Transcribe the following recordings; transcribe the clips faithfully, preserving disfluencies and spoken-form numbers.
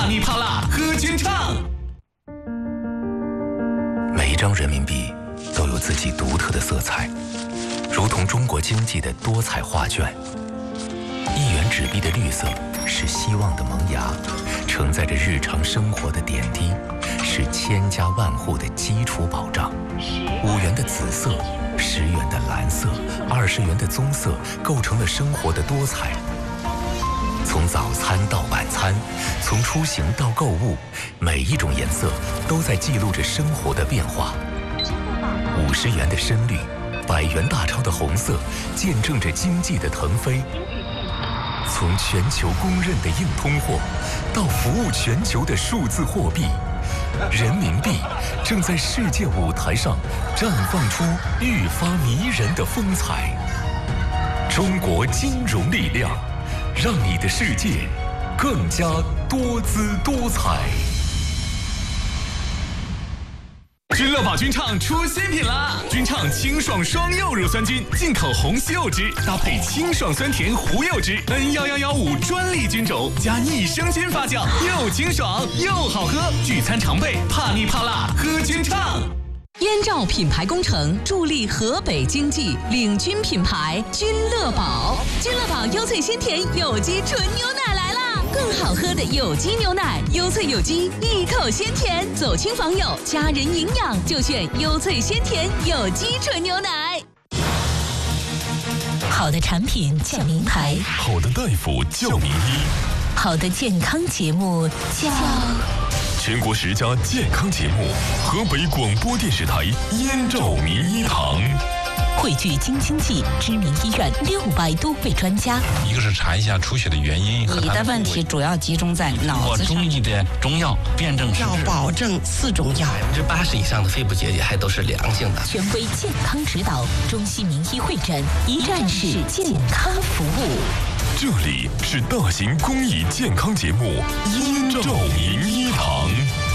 里啪啦喝军唱。 每一张人民币都有自己独特的色彩，如同中国经济的多彩画卷。一元纸币的绿色是希望的萌芽，承载着日常生活的点滴，是千家万户的基础保障。五元的紫色，十元的蓝色，二十元的棕色，构成了生活的多彩。从早餐到晚餐，从出行到购物，每一种颜色都在记录着生活的变化。五十元的深绿，百元大钞的红色，见证着经济的腾飞。从全球公认的硬通货，到服务全球的数字货币，人民币正在世界舞台上绽放出愈发迷人的风采。中国金融力量，让你的世界更加多姿多彩。 君乐宝军唱出新品啦！军唱清爽双柚乳酸菌，进口红西柚汁，搭配清爽酸甜胡柚汁 N 一一一五专利菌种，加益生菌发酵，又清爽又好喝。聚餐常备，怕腻怕辣喝军唱。 燕赵品牌工程助力河北经济，领军品牌君乐宝。君乐宝优萃鲜甜有机纯牛奶来啦！更好喝的有机牛奶，优萃有机，一口鲜甜，走亲访友，家人营养就选优萃鲜甜有机纯牛奶。好的产品叫名牌， 好的大夫叫名医， 好的健康节目叫全国十佳健康节目，河北广播电视台燕赵名医堂， 汇聚京津冀知名医院六百多位专家。 一个是查一下出血的原因， 你的问题主要集中在脑子上。 中医的中药辨证施治， 要保证四种药， 百分之八十以上的肺部结节还都是良性的。 权威健康指导，中西名医会诊，一站式健康服务。 这里是大型公益健康节目燕赵名医堂。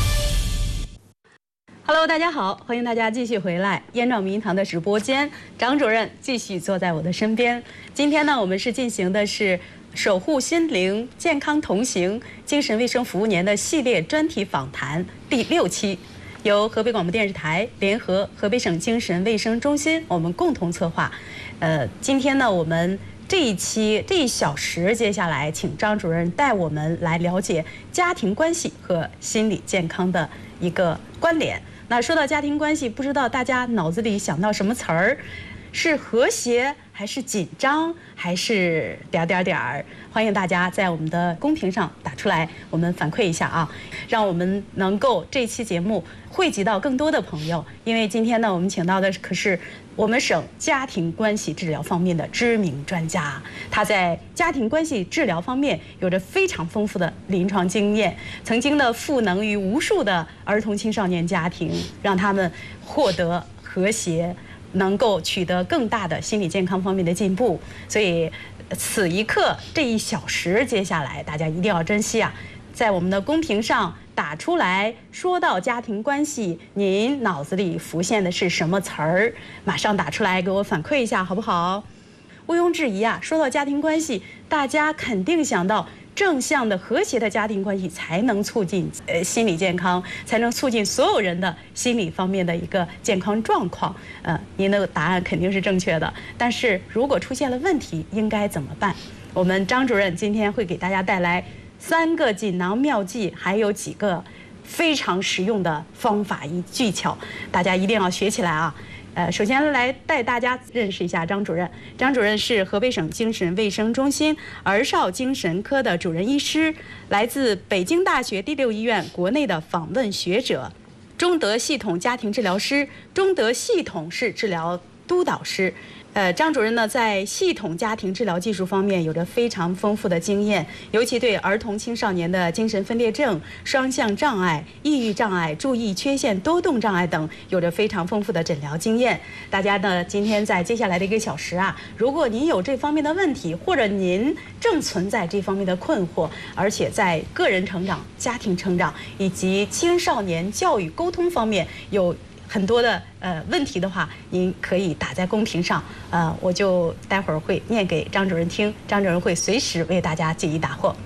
Hello， 大家好，欢迎大家继续回来燕赵名医堂的直播间，张主任继续坐在我的身边。今天呢，我们是进行的是守护心灵健康同行精神卫生服务年的系列专题访谈第六期，由河北广播电视台联合河北省精神卫生中心我们共同策划。呃，今天呢，我们这一期这一小时，接下来请张主任带我们来了解家庭关系和心理健康的一个关联。那说到家庭关系，不知道大家脑子里想到什么词儿？是和谐还是紧张还是点点点儿？欢迎大家在我们的公屏上打出来，我们反馈一下啊，让我们能够这期节目汇集到更多的朋友。因为今天呢，我们请到的可是我们省家庭关系治疗方面的知名专家，他在家庭关系治疗方面有着非常丰富的临床经验，曾经的赋能于无数的儿童青少年家庭，让他们获得和谐，能够取得更大的心理健康方面的进步。所以此一刻这一小时，接下来大家一定要珍惜啊，在我们的公屏上打出来，说到家庭关系，您脑子里浮现的是什么词儿？马上打出来给我反馈一下好不好？毋庸置疑啊，说到家庭关系，大家肯定想到正向的和谐的家庭关系才能促进呃心理健康，才能促进所有人的心理方面的一个健康状况。呃，您的答案肯定是正确的，但是如果出现了问题，应该怎么办？我们张主任今天会给大家带来三个锦囊妙计，还有几个非常实用的方法与技巧，大家一定要学起来啊！呃，首先来带大家认识一下张主任。张主任是河北省精神卫生中心儿少精神科的主任医师，来自北京大学第六医院国内的访问学者，中德系统家庭治疗师，中德系统式治疗督导师。呃，张主任呢，在系统家庭治疗技术方面有着非常丰富的经验，尤其对儿童青少年的精神分裂症、双向障碍、抑郁障碍、注意缺陷多动障碍等有着非常丰富的诊疗经验。大家呢，今天在接下来的一个小时啊，如果您有这方面的问题，或者您正存在这方面的困惑，而且在个人成长、家庭成长以及青少年教育沟通方面有很多的呃问题的话，您可以打在公屏上，呃，我就待会儿会念给张主任听，张主任会随时为大家解疑答惑。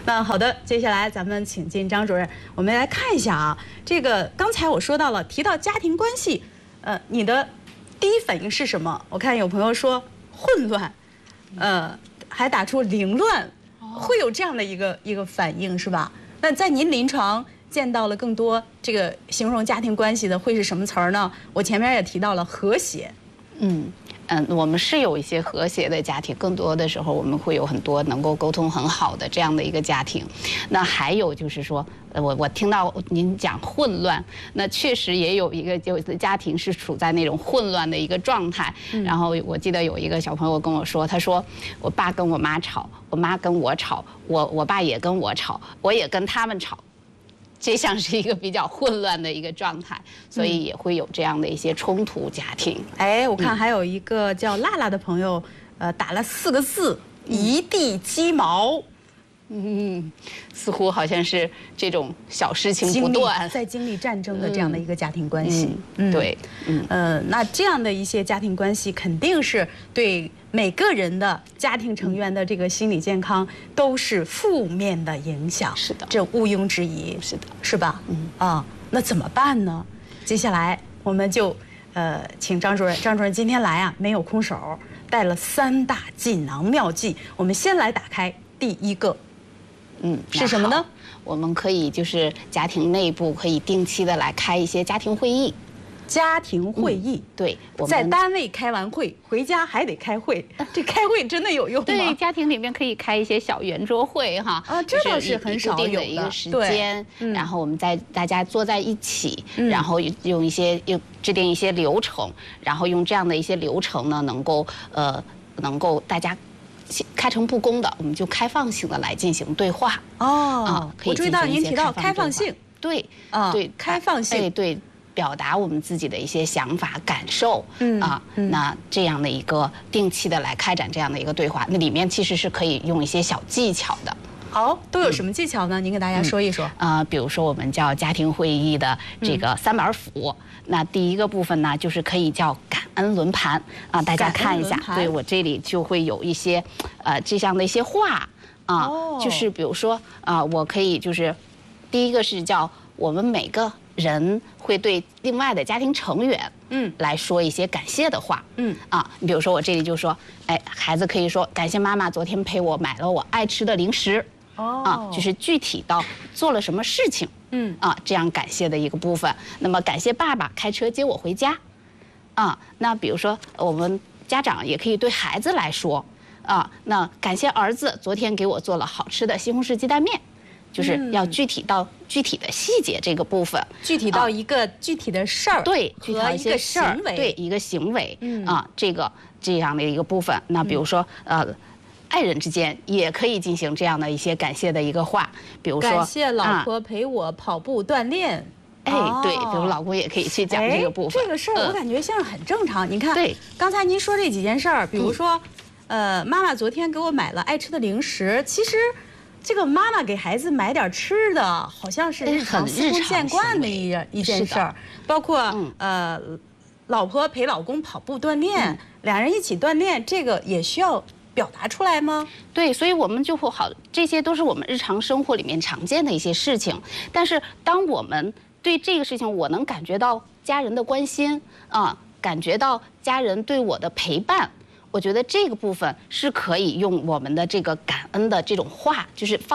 那好的，接下来咱们请进张主任，我们来看一下啊，这个刚才我说到了，提到家庭关系，呃，你的第一反应是什么？我看有朋友说混乱，呃，还打出凌乱，会有这样的一个一个反应是吧？那在您临床见到了更多这个形容家庭关系的会是什么词儿呢？我前面也提到了和谐， 嗯。嗯，我们是有一些和谐的家庭，更多的时候我们会有很多能够沟通很好的这样的一个家庭。那还有就是说，呃，我我听到您讲混乱，那确实也有一个有的家庭是处在那种混乱的一个状态。嗯、然后我记得有一个小朋友跟我说，他说我爸跟我妈吵，我妈跟我吵，我我爸也跟我吵，我也跟他们吵。这像是一个比较混乱的一个状态，所以也会有这样的一些冲突家庭。 哎，我看还有一个叫辣辣的朋友，呃，打了四个字：一地鸡毛。 嗯，似乎好像是这种小事情不断， 在经历战争的这样的一个家庭关系。 嗯，对， 嗯，呃，那这样的一些家庭关系，肯定是对每个人的家庭成员的这个心理健康都是负面的影响。 是的， 这毋庸置疑。 是的， 是吧？ 嗯啊，那怎么办呢？接下来我们就呃，请张主任，张主任今天来啊，没有空手，带了三大锦囊妙计。我们先来打开第一个。 嗯， 是什么呢？ 我们可以就是家庭内部可以定期的来开一些家庭会议。 家庭会议， 嗯、对，我们在单位开完会，回家还得开会，这开会真的有用吗？ 对，家庭里面可以开一些小圆桌会哈。 啊，这倒是很少有的一个时间， 嗯、 然后我们在大家坐在一起，嗯、然后用一些用制定一些流程，然后用这样的一些流程呢，能够呃能够大家。开诚布公的，我们就开放性的来进行对话。 哦， 啊，可以我注意到您提到开放性， 对， 啊， 对， 开放性， 对对，表达我们自己的一些想法、感受，嗯啊，那这样的一个定期的来开展这样的一个对话，那里面其实是可以用一些小技巧的。 好，都有什么技巧呢？您给大家说一说。 啊，比如说我们叫家庭会议的这个三板斧，那第一个部分呢，就是可以叫感恩轮盘啊，大家看一下，对我这里就会有一些，呃，这样的一些话啊，就是比如说啊，我可以就是，第一个是叫我们每个人会对另外的家庭成员，嗯，来说一些感谢的话，嗯啊，你比如说我这里就说，哎，孩子可以说感谢妈妈昨天陪我买了我爱吃的零食。哦，啊，就是具体到做了什么事情，嗯，啊，这样感谢的一个部分。那么感谢爸爸开车接我回家，啊，那比如说我们家长也可以对孩子来说，啊，那感谢儿子昨天给我做了好吃的西红柿鸡蛋面，就是要具体到具体的细节这个部分， 具体到一个具体的事儿， 对，具体到一些事儿，对，一个行为，啊，这个这样的一个部分。那比如说呃。爱人之间也可以进行这样的一些感谢的一个话，比如说感谢老婆陪我跑步锻炼。 哎，对，比如老公也可以去讲这个部分。 这个事儿我感觉像是很正常。你看，对，刚才您说这几件事儿，比如说，呃，妈妈昨天给我买了爱吃的零食，其实这个妈妈给孩子买点吃的，好像是日常司空见惯的一一件事儿。包括呃，老婆陪老公跑步锻炼，两人一起锻炼，这个也需要。表达出来吗？ 对，所以我们就会好，这些都是我们日常生活里面常见的一些事情。但是，当我们对这个事情，我能感觉到家人的关心啊，感觉到家人对我的陪伴，我觉得这个部分是可以用我们的这个感恩的这种话，就是放。